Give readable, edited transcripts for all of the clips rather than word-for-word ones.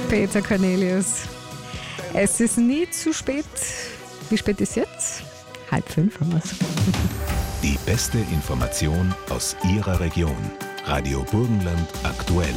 Peter Cornelius. Es ist nie zu spät. Wie spät ist jetzt? 4:30 haben wir es. Die beste Information aus Ihrer Region. Radio Burgenland aktuell.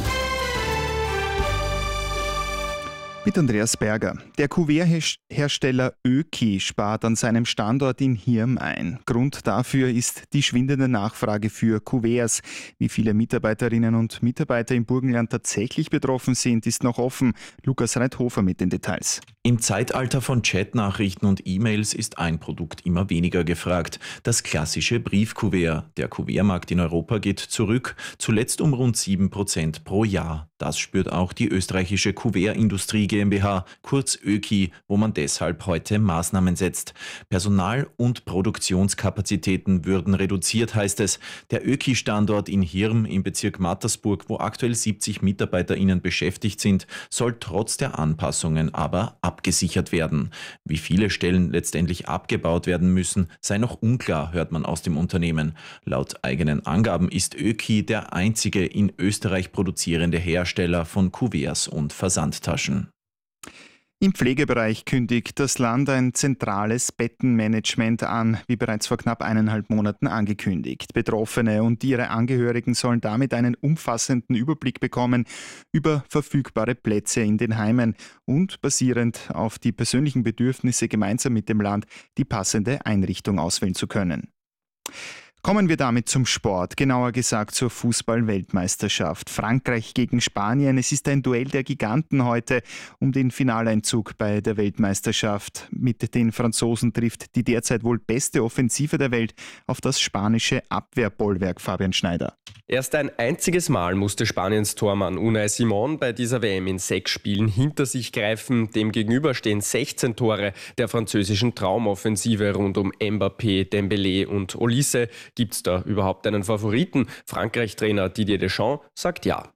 Mit Andreas Berger. Der Kuverthersteller Öki spart an seinem Standort in Hirm ein. Grund dafür ist die schwindende Nachfrage für Kuverts. Wie viele Mitarbeiterinnen und Mitarbeiter im Burgenland tatsächlich betroffen sind, ist noch offen. Lukas Reithofer mit den Details. Im Zeitalter von Chatnachrichten und E-Mails ist ein Produkt immer weniger gefragt: das klassische Briefkuvert. Der Kuvertmarkt in Europa geht zurück, zuletzt um rund 7% pro Jahr. Das spürt auch die österreichische Kuvertindustrie GmbH, kurz Öki, wo man deshalb heute Maßnahmen setzt. Personal- und Produktionskapazitäten würden reduziert, heißt es. Der Öki-Standort in Hirm im Bezirk Mattersburg, wo aktuell 70 MitarbeiterInnen beschäftigt sind, soll trotz der Anpassungen aber abgesichert werden. Wie viele Stellen letztendlich abgebaut werden müssen, sei noch unklar, hört man aus dem Unternehmen. Laut eigenen Angaben ist Öki der einzige in Österreich produzierende Hersteller von Kuverts und Versandtaschen. Im Pflegebereich kündigt das Land ein zentrales Bettenmanagement an, wie bereits vor knapp 1,5 Monaten angekündigt. Betroffene und ihre Angehörigen sollen damit einen umfassenden Überblick bekommen über verfügbare Plätze in den Heimen und basierend auf die persönlichen Bedürfnisse gemeinsam mit dem Land die passende Einrichtung auswählen zu können. Kommen wir damit zum Sport, genauer gesagt zur Fußball-Weltmeisterschaft. Frankreich gegen Spanien. Es ist ein Duell der Giganten heute um den Finaleinzug bei der Weltmeisterschaft. Mit den Franzosen trifft die derzeit wohl beste Offensive der Welt auf das spanische Abwehrbollwerk. Fabian Schneider. Erst ein einziges Mal musste Spaniens Tormann Unai Simón bei dieser WM in 6 Spielen hinter sich greifen. Dem gegenüber stehen 16 Tore der französischen Traumoffensive rund um Mbappé, Dembélé und Olise. Gibt es da überhaupt einen Favoriten? Frankreich-Trainer Didier Deschamps sagt ja.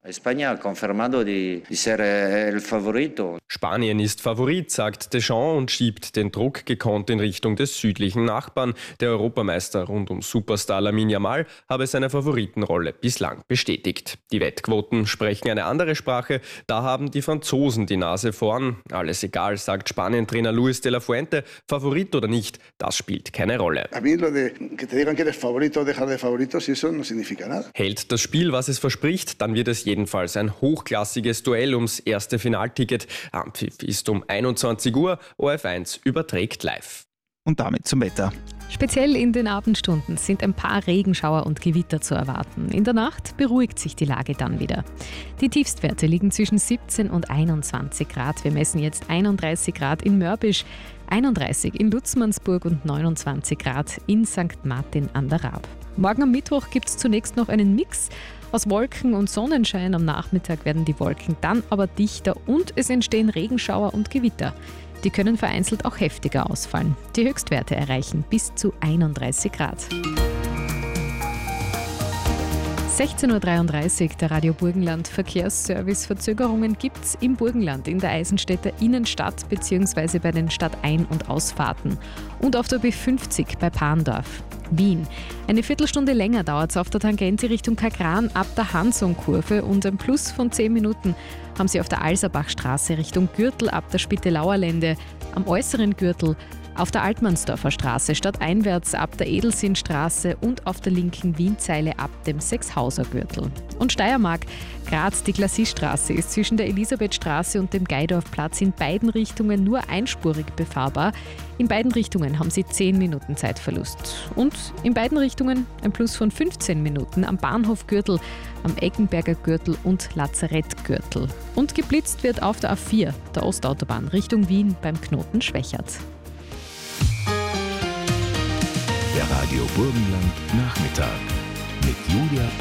Spanien ist Favorit, sagt Deschamps und schiebt den Druck gekonnt in Richtung des südlichen Nachbarn. Der Europameister rund um Superstar Lamine Yamal habe seine Favoritenrolle bislang bestätigt. Die Wettquoten sprechen eine andere Sprache. Da haben die Franzosen die Nase vorn. Alles egal, sagt Spanien-Trainer Luis de la Fuente. Favorit oder nicht, das spielt keine Rolle. Hält das Spiel, was es verspricht, dann wird es jedenfalls ein hochklassiges Duell ums erste Finalticket. Anpfiff ist um 21 Uhr, ORF1 überträgt live. Und damit zum Wetter. Speziell in den Abendstunden sind ein paar Regenschauer und Gewitter zu erwarten. In der Nacht beruhigt sich die Lage dann wieder. Die Tiefstwerte liegen zwischen 17 und 21 Grad. Wir messen jetzt 31 Grad in Mörbisch, 31 in Lutzmannsburg und 29 Grad in St. Martin an der Raab. Morgen am Mittwoch gibt es zunächst noch einen Mix aus Wolken und Sonnenschein. Am Nachmittag werden die Wolken dann aber dichter und es entstehen Regenschauer und Gewitter. Die können vereinzelt auch heftiger ausfallen. Die Höchstwerte erreichen bis zu 31 Grad. 16:33 Uhr, der Radio Burgenland Verkehrsservice. Verzögerungen gibt es im Burgenland, in der Eisenstädter Innenstadt bzw. bei den Stadtein- und Ausfahrten und auf der B50 bei Parndorf. Wien. Eine Viertelstunde länger dauert es auf der Tangente Richtung Kagran ab der Hansung-Kurve und ein Plus von 10 Minuten haben Sie auf der Alserbachstraße Richtung Gürtel ab der Spittelauer Lände, am äußeren Gürtel auf der Altmannsdorfer Straße stadteinwärts ab der Edelsinnstraße und auf der linken Wienzeile ab dem Sechshauser Gürtel. Und Steiermark, Graz, die Glassiestraße ist zwischen der Elisabethstraße und dem Geidorfplatz in beiden Richtungen nur einspurig befahrbar. In beiden Richtungen haben Sie 10 Minuten Zeitverlust. Und in beiden Richtungen ein Plus von 15 Minuten am Bahnhofgürtel, am Eckenberger Gürtel und Lazarettgürtel. Und geblitzt wird auf der A4, der Ostautobahn, Richtung Wien beim Knoten Schwächert. Der Radio Burgenland Nachmittag mit Julia